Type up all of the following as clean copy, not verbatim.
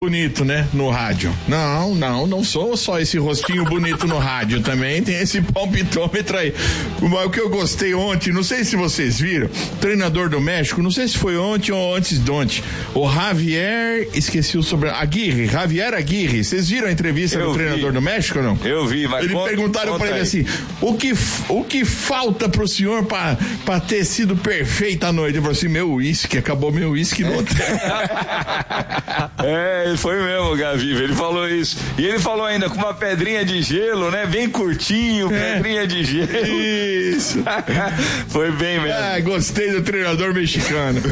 bonito, né? No rádio. Não sou só esse rostinho bonito no rádio, também tem esse palpitômetro aí. O que eu gostei ontem, não sei se vocês viram, treinador do México, não sei se foi ontem ou antes de ontem, o Javier, esqueci o sobrenome, Javier Aguirre, vocês viram a entrevista do treinador do México ou não? Eu vi, mas perguntaram pra ele assim, o que falta pro senhor pra ter sido perfeito à noite? Ele falou assim, acabou meu uísque no hotel. Foi mesmo, Gavi, ele falou isso. E ele falou ainda com uma pedrinha de gelo, né? Bem curtinho, pedrinha de gelo. Isso. Foi bem mesmo. Gostei do treinador mexicano.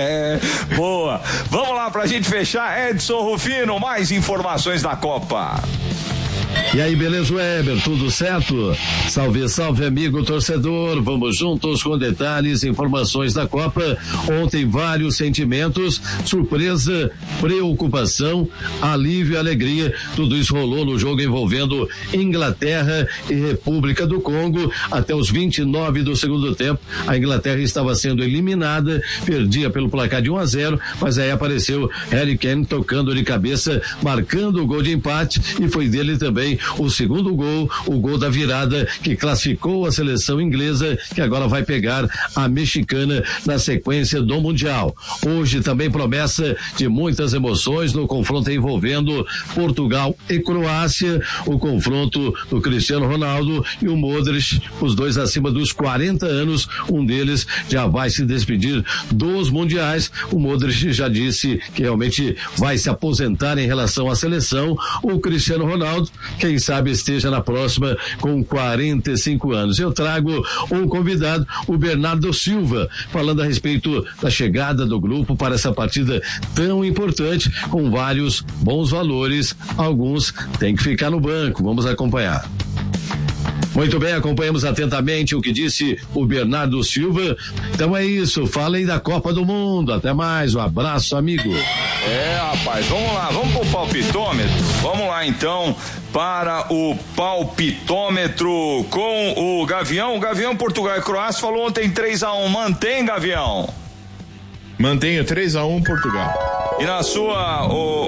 Boa. Vamos lá pra gente fechar. Edson Rufino, mais informações da Copa. E aí, beleza, Weber? Tudo certo? Salve, salve, amigo torcedor. Vamos juntos com detalhes e informações da Copa. Ontem, vários sentimentos, surpresa, preocupação, alívio e alegria. Tudo isso rolou no jogo envolvendo Inglaterra e República do Congo. Até os 29 do segundo tempo, a Inglaterra estava sendo eliminada, perdia pelo placar de 1-0, mas aí apareceu Harry Kane tocando de cabeça, marcando o gol de empate, e foi dele também o segundo gol, o gol da virada que classificou a seleção inglesa, que agora vai pegar a mexicana na sequência do Mundial. Hoje também promessa de muitas emoções no confronto envolvendo Portugal e Croácia, o confronto do Cristiano Ronaldo e o Modric, os dois acima dos 40 anos, um deles já vai se despedir dos mundiais. O Modric já disse que realmente vai se aposentar em relação à seleção. O Cristiano Ronaldo, quem sabe esteja na próxima com 45 anos. Eu trago um convidado, o Bernardo Silva, falando a respeito da chegada do grupo para essa partida tão importante, com vários bons valores. Alguns têm que ficar no banco. Vamos acompanhar. Muito bem, acompanhamos atentamente o que disse o Bernardo Silva. Então é isso, falem da Copa do Mundo. Até mais, um abraço, amigo. Rapaz, vamos lá, vamos pro palpitômetro. Vamos lá então para o palpitômetro com o Gavião. O Gavião, Portugal e Croácia falou ontem 3-1. Mantém, Gavião? Mantenho 3-1 Portugal. E na sua,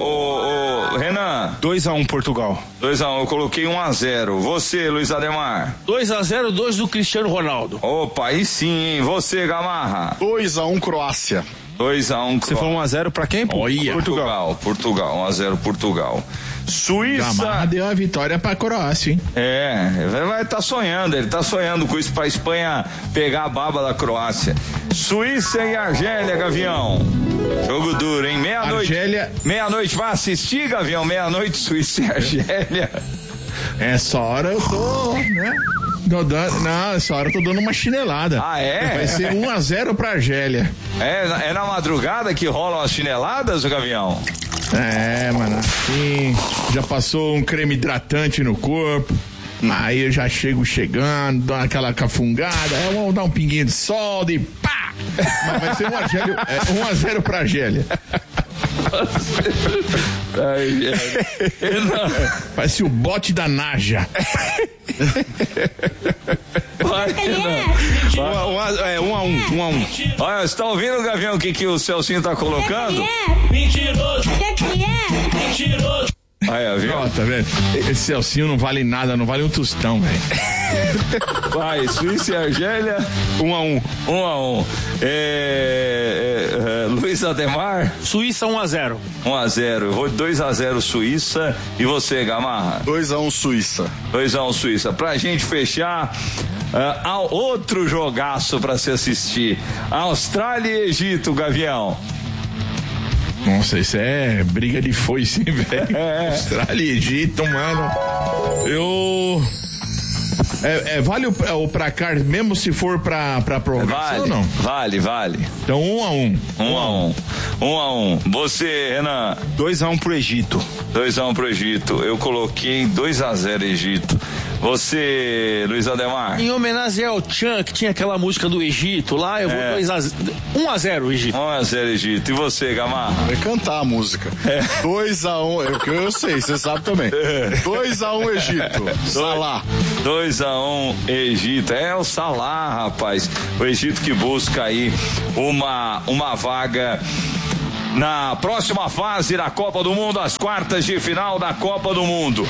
o Renan? 2-1 Portugal. 2-1, eu coloquei 1-0. Você, Luiz Ademar? 2-0, 2 do Cristiano Ronaldo. Opa, aí sim, hein? Você, Gamarra? 2-1 Croácia. 2-1 Você falou 1-0 pra quem? Portugal. 1-0 Portugal. Suíça. Gamarra deu a vitória pra Croácia, hein? Vai estar sonhando, ele tá sonhando com isso pra Espanha pegar a baba da Croácia. Suíça e Argélia, Gavião. Jogo duro, hein? Meia-noite. Meia-noite, vai assistir, Gavião? Meia-noite, Suíça e Argélia. Essa hora eu tô, né? Essa hora eu tô dando uma chinelada. Vai ser 1-0 pra Argélia. É na madrugada que rolam as chineladas, o Gavião? Mano, assim, já passou um creme hidratante no corpo, aí eu já chegando, dou aquela cafungada, vamos dar um pinguinho de sol e pá! Mas vai ser 1-0 pra Argélia. Parece o bote da Naja. Vai, é 1-1. Olha, você tá ouvindo, Gavião, o que o Celcinho tá colocando? Mentiroso. Mentiroso. Aí, viu? Tá vendo? Esse Celcinho não vale nada, não vale um tostão, velho. Vai, Suíça e Argélia, 1-1. 1-1. Luiz Ademar? Suíça 1-0. 1-0. Vou 2-0 Suíça. E você, Gamarra? 2-1 Suíça. 2-1 Suíça. Pra gente fechar, outro jogaço pra se assistir. Austrália e Egito, Gavião. Nossa, isso é briga de foice, velho. Austrália e Egito, mano. Vale o placar mesmo se for pra prorrogação ou não? Vale. Então 1-1. 1-1. Você, Renan? 2-1 pro Egito. 2-1 pro Egito. Eu coloquei 2-0 Egito. Você, Luiz Ademar? Em homenagem ao Tchan, que tinha aquela música do Egito lá, eu vou 1-0 Egito. 1-0 Egito. E você, Gamarra? Vai cantar a música. 2-1, é o que eu sei, você sabe também. 2-1 Egito. Salah. 2-1 Egito. É o Salah, rapaz. O Egito que busca aí uma vaga na próxima fase da Copa do Mundo, as quartas de final da Copa do Mundo.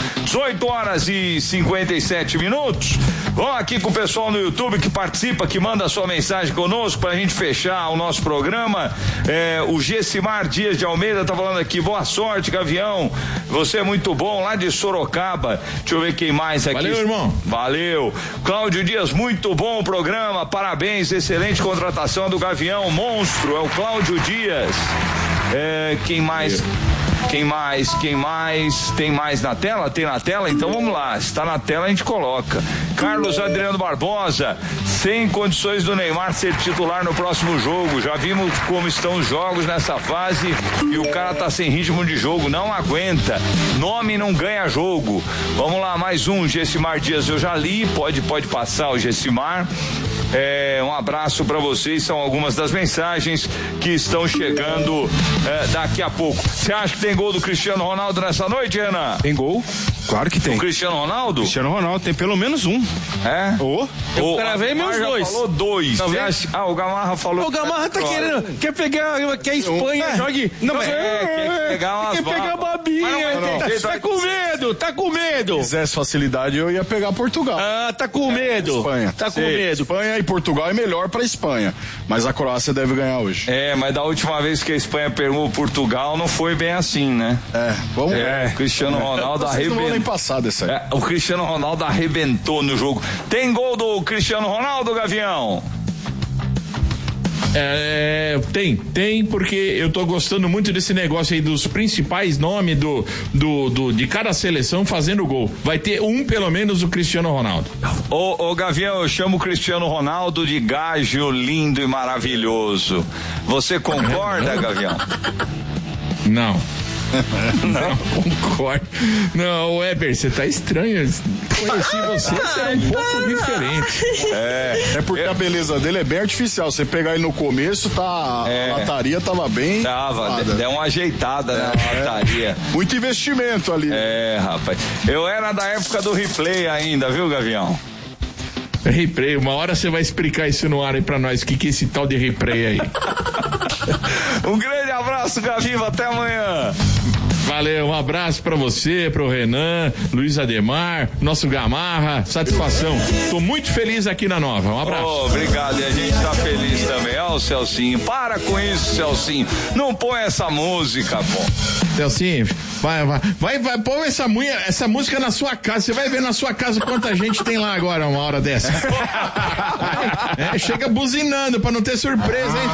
18h57. Vamos aqui com o pessoal no YouTube que participa, que manda a sua mensagem conosco pra gente fechar o nosso programa. O Gessimar Dias de Almeida tá falando aqui, boa sorte, Gavião, você é muito bom, lá de Sorocaba. Deixa eu ver quem mais aqui. Valeu, irmão. Valeu. Cláudio Dias, muito bom o programa, parabéns, excelente contratação do Gavião, monstro, é o Cláudio Dias. Quem mais? Tem mais na tela? Tem na tela? Então vamos lá, se tá na tela a gente coloca. Carlos Adriano Barbosa, sem condições do Neymar ser titular no próximo jogo, já vimos como estão os jogos nessa fase e o cara tá sem ritmo de jogo, não aguenta, nome não ganha jogo. Vamos lá, mais um, Gessimar Dias, eu já li, pode passar o Gessimar. Um abraço para vocês, são algumas das mensagens que estão chegando daqui a pouco. Você acha que tem gol do Cristiano Ronaldo nessa noite, Renan? Tem gol? Claro que tem. O Cristiano Ronaldo? Cristiano Ronaldo tem pelo menos um. Eu gravei meus dois. Falou dois. O Gamarra falou. O Gamarra tá querendo, quer pegar, quer a Espanha, jogue. Não, quer pegar umas quer pegar a babinha. Tá com medo. Se quisesse facilidade, eu ia pegar Portugal. Tá com medo. Espanha. Tá com medo. Espanha e Portugal é melhor pra Espanha, mas a Croácia deve ganhar hoje. Mas da última vez que a Espanha pegou Portugal, não foi bem assim, né? Vamos ver. Cristiano Ronaldo arrebentou. Passado essa aí. O Cristiano Ronaldo arrebentou no jogo. Tem gol do Cristiano Ronaldo, Gavião? Tem, porque eu tô gostando muito desse negócio aí dos principais nomes de cada seleção fazendo gol. Vai ter pelo menos, o Cristiano Ronaldo. Ô Gavião, eu chamo o Cristiano Ronaldo de gajo lindo e maravilhoso. Você concorda, Gavião? Não. Não concordo. Não, Weber, você tá estranho. Conheci você é um pouco diferente. Porque a beleza dele é bem artificial. Você pegar ele no começo, a lataria tava bem. Deu uma ajeitada na lataria. Muito investimento ali. Rapaz. Eu era da época do replay ainda, viu, Gavião? Replay, uma hora você vai explicar isso no ar aí pra nós, o que é esse tal de replay aí. Um grande abraço, Gaviva, até amanhã. Valeu, um abraço pra você, pro Renan, Luiz Ademar, nosso Gamarra, satisfação. Tô muito feliz aqui na Nova, um abraço. Obrigado, e a gente tá feliz também. O Celcinho, para com isso, Celcinho, não põe essa música, pô. Celcinho, vai, põe essa música na sua casa, você vai ver na sua casa quanta gente tem lá agora, uma hora dessa. Chega buzinando pra não ter surpresa, hein,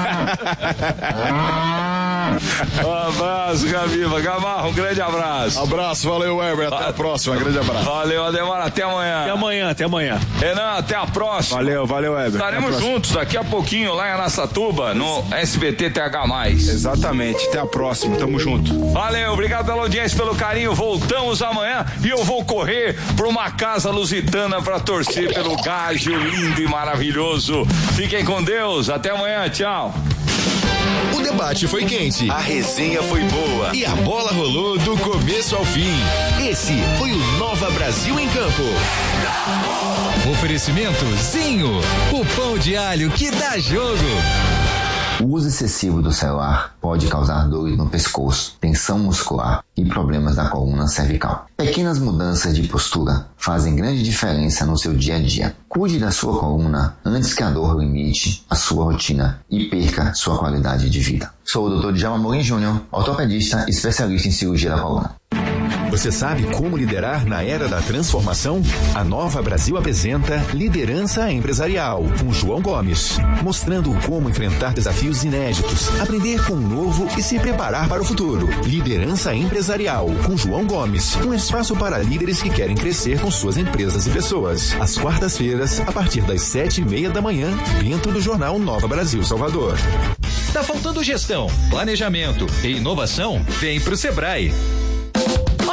Celcinho? Um abraço, Gaviva. Gamarra, um grande abraço. Abraço, valeu, Weber, até a próxima, grande abraço. Valeu, Ademar, até amanhã. Até amanhã. Renan, até a próxima. Valeu, Weber. Estaremos juntos daqui a pouquinho lá em Araçatuba, no SBT TH+. Exatamente, até a próxima, tamo junto. Valeu, obrigado pela audiência, pelo carinho, voltamos amanhã e eu vou correr pra uma casa lusitana pra torcer pelo gajo lindo e maravilhoso. Fiquem com Deus, até amanhã, tchau. O debate foi quente, a resenha foi boa e a bola rolou do começo ao fim. Esse foi o Nova Brasil em Campo. Oferecimento Zinho, o pão de alho que dá jogo. O uso excessivo do celular pode causar dores no pescoço, tensão muscular e problemas da coluna cervical. Pequenas mudanças de postura fazem grande diferença no seu dia a dia. Cuide da sua coluna antes que a dor limite a sua rotina e perca sua qualidade de vida. Sou o Dr. Djalma Morim Júnior, ortopedista especialista em cirurgia da coluna. Você sabe como liderar na era da transformação? A Nova Brasil apresenta Liderança Empresarial, com João Gomes, mostrando como enfrentar desafios inéditos, aprender com o novo e se preparar para o futuro. Liderança Empresarial, com João Gomes, um espaço para líderes que querem crescer com suas empresas e pessoas. Às quartas-feiras, a partir das 7:30 da manhã, dentro do jornal Nova Brasil Salvador. Tá faltando gestão, planejamento e inovação? Vem pro Sebrae.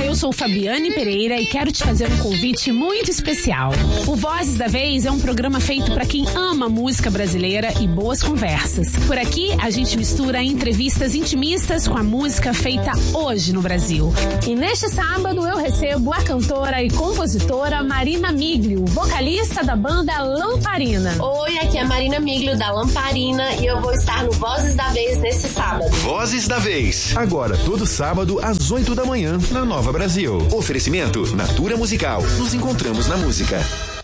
eu sou Fabiane Pereira e quero te fazer um convite muito especial. O Vozes da Vez é um programa feito para quem ama música brasileira e boas conversas. Por aqui, a gente mistura entrevistas intimistas com a música feita hoje no Brasil. E neste sábado eu recebo a cantora e compositora Marina Miglio, vocalista da banda Lamparina. Oi, aqui é a Marina Miglio da Lamparina e eu vou estar no Vozes da Vez nesse sábado. Vozes da Vez. Agora, todo sábado, às 8 da manhã, na Nova Brasil. Oferecimento Natura Musical. Nos encontramos na música.